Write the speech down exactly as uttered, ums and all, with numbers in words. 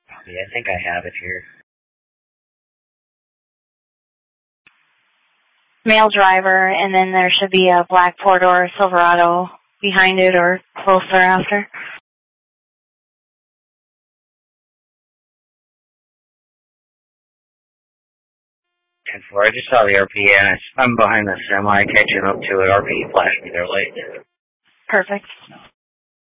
Yeah, I think I have it here. Male driver, and then there should be a black four-door Silverado behind it or close thereafter. ten four, I just saw the R P, and I'm behind the semi catching up to it. R P flashed me their light. Perfect.